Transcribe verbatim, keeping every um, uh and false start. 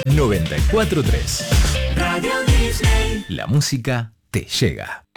noventa y cuatro punto tres. Radio Disney. La música te llega.